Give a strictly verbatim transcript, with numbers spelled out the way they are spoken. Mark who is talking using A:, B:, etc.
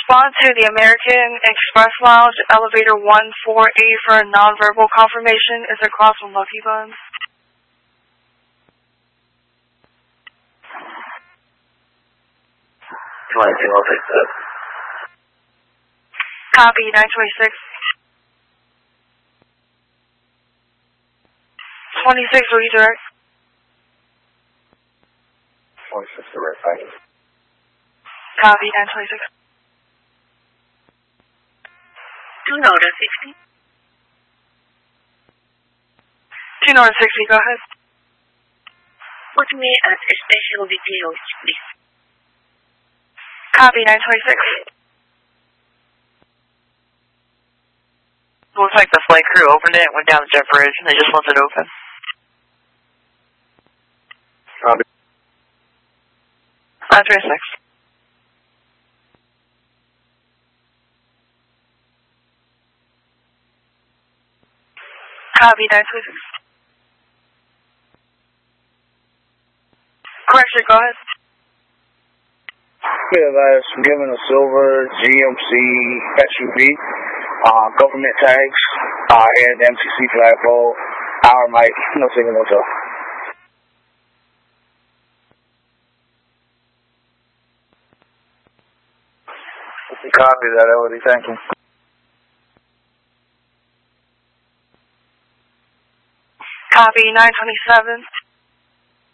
A: Respond to the American Express Lounge, elevator one four eight for a nonverbal confirmation. Is across from Lucky Buns.
B: twenty-two, I'll take that.
A: Copy, nine twenty-six. twenty-six, redirect.
B: twenty-six, direct, thank you.
A: Copy, nine twenty-six.
C: two Nora sixty.
A: two Nora sixty, go ahead.
C: Put me at a special details, please.
A: Copy, nine twenty-six.
D: Looks like the flight crew opened it and went down the jet bridge, and they just left it open.
B: Copy.
D: nine twenty-six.
A: Copy, nine twenty-six. Correction, go ahead.
E: Yeah, that's given a silver G M C S U V, uh, government tags, uh, and M T C flagpole, hour mic, no signal, no tell. Copy that, Elodie, thank you.
A: Copy, nine twenty-seven.